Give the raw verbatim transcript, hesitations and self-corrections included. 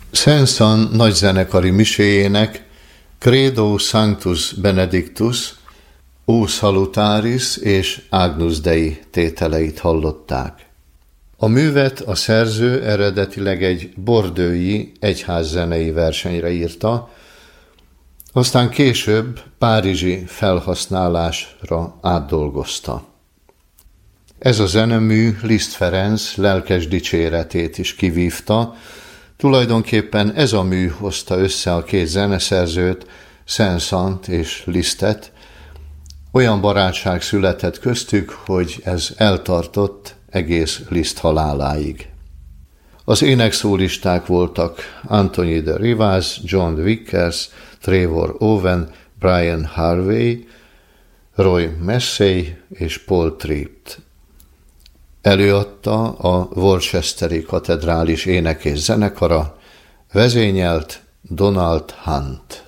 Saint-Saëns nagyzenekari miséjének Credo Sanctus Benedictus, O Salutaris és Agnus Dei tételeit hallották. A művet a szerző eredetileg egy bordeauxi egyházzenei versenyre írta, aztán később párizsi felhasználásra átdolgozta. Ez a zenemű Liszt Ferenc lelkes dicséretét is kivívta, tulajdonképpen ez a mű hozta össze a két zeneszerzőt, Saint-Saënst és Lisztet. Olyan barátság született köztük, hogy ez eltartott egész Liszt haláláig. Az énekszólisták voltak Anthony de Rivaz, John Vickers, Trevor Owen, Brian Harvey, Roy Massey és Paul Tripp. Előadta a Worcesteri katedrális ének és zenekara, vezényelt Donald Hunt.